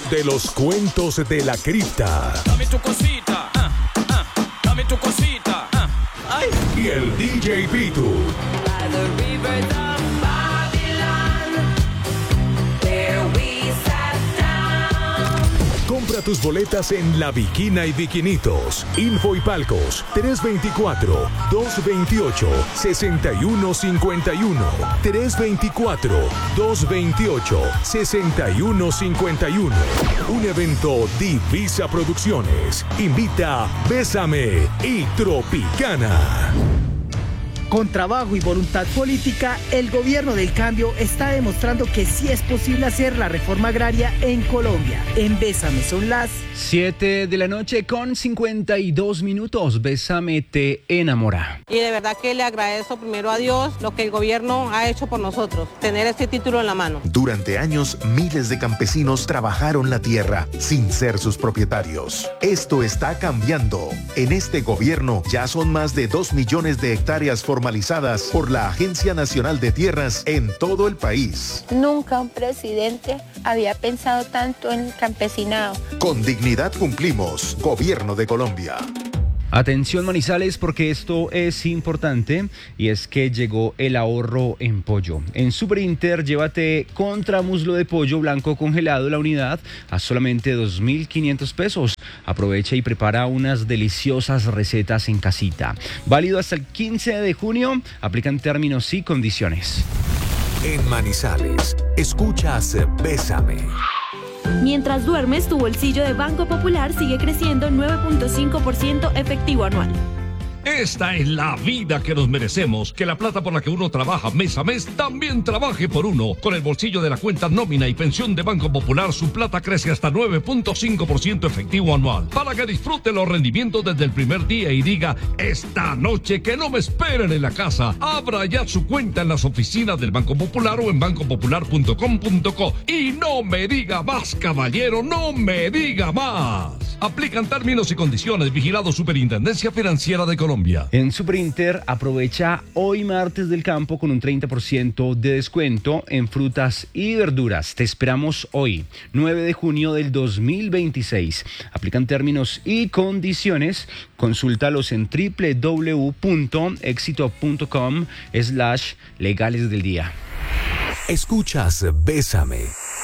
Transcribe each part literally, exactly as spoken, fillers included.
de los cuentos de la cripta. Dame tu cosita, ah, ah, dame tu cosita, ah, ay. Y el D J Pitu. Compra tus boletas en La Viquina y Viquinitos. Info y Palcos tres dos cuatro, dos dos ocho, seis uno cinco uno. tres dos cuatro, dos dos ocho, seis uno cinco uno. Un evento Divisa Producciones. Invita Bésame y Tropicana. Con trabajo y voluntad política, el gobierno del cambio está demostrando que sí es posible hacer la reforma agraria en Colombia. En Bésame son las siete de la noche con cincuenta y dos minutos. Bésame te enamora. Y de verdad que le agradezco primero a Dios lo que el gobierno ha hecho por nosotros, tener este título en la mano. Durante años, miles de campesinos trabajaron la tierra sin ser sus propietarios. Esto está cambiando. En este gobierno ya son más de dos millones de hectáreas formalizadas por la Agencia Nacional de Tierras en todo el país. Nunca un presidente había pensado tanto en el campesinado. Con dignidad cumplimos. Gobierno de Colombia. Atención Manizales, porque esto es importante y es que llegó el ahorro en pollo. En Superinter, llévate contramuslo de pollo blanco congelado la unidad a solamente dos mil quinientos pesos. Aprovecha y prepara unas deliciosas recetas en casita. Válido hasta el quince de junio. Aplican términos y condiciones. En Manizales, escuchas Bésame. Mientras duermes, tu bolsillo de Banco Popular sigue creciendo nueve punto cinco por ciento efectivo anual. Esta es la vida que nos merecemos, que la plata por la que uno trabaja mes a mes también trabaje por uno. Con el bolsillo de la cuenta nómina y pensión de Banco Popular, su plata crece hasta nueve punto cinco por ciento efectivo anual. Para que disfrute los rendimientos desde el primer día y diga, esta noche que no me esperen en la casa. Abra ya su cuenta en las oficinas del Banco Popular o en banco popular punto com punto co. Y no me diga más, caballero, no me diga más. Aplican términos y condiciones. Vigilado Superintendencia Financiera de Colombia. En Superinter, aprovecha hoy martes del campo con un treinta por ciento de descuento en frutas y verduras. Te esperamos hoy, nueve de junio del dos mil veintiséis. Aplican términos y condiciones. Consúltalos en doble u doble u doble u punto éxito punto com slash legales del día. Escuchas Bésame.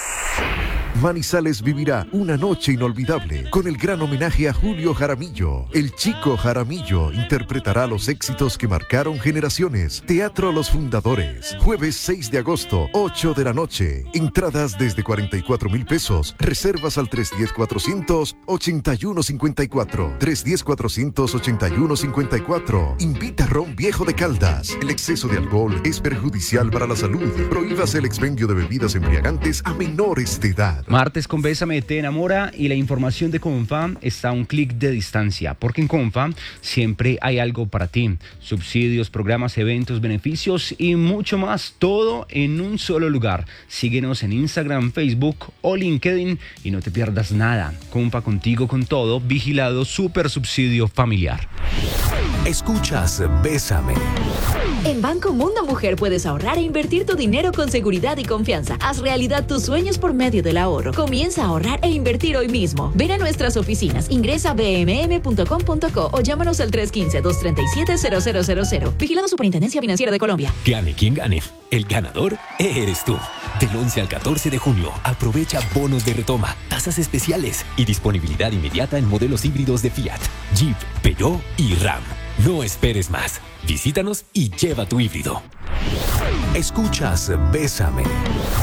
Manizales vivirá una noche inolvidable con el gran homenaje a Julio Jaramillo. El Chico Jaramillo interpretará los éxitos que marcaron generaciones. Teatro Los Fundadores, jueves seis de agosto, ocho de la noche. Entradas desde cuarenta y cuatro mil pesos. Reservas al tres uno cero, cuatrocientos ochenta y uno cincuenta y cuatro. tres uno cero, cuatrocientos ochenta y uno cincuenta y cuatro. Invita Ron Viejo de Caldas. El exceso de alcohol es perjudicial para la salud. Prohíbase el expendio de bebidas embriagantes a menores de edad. Martes con Bésame te enamora y la información de Confam está a un clic de distancia, porque en Confam siempre hay algo para ti. Subsidios, programas, eventos, beneficios y mucho más, todo en un solo lugar. Síguenos en Instagram, Facebook o LinkedIn y no te pierdas nada. Compa, contigo con todo, vigilado Super Subsidio Familiar. Escuchas Bésame. En Banco Mundo Mujer puedes ahorrar e invertir tu dinero con seguridad y confianza. Haz realidad tus sueños por medio del ahorro. Comienza a ahorrar e invertir hoy mismo. Ven a nuestras oficinas, ingresa a b m m punto com punto co o llámanos al tres uno cinco, dos tres siete, cero cero cero cero. Vigilado Superintendencia Financiera de Colombia. Gane quien gane, el ganador eres tú. Del once al catorce de junio, aprovecha bonos de retoma, tasas especiales y disponibilidad inmediata en modelos híbridos de Fiat, Jeep, Peugeot y Ram. No esperes más. Visítanos y lleva tu híbrido. Escuchas Bésame.